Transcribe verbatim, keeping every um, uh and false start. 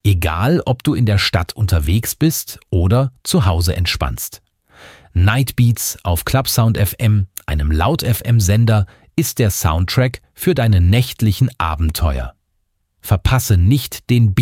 Egal, ob du in der Stadt unterwegs bist oder zu Hause entspannst. Nightbeats auf Clubsound F M, einem Laut-F M-Sender, ist der Soundtrack für deine nächtlichen Abenteuer. Verpasse nicht den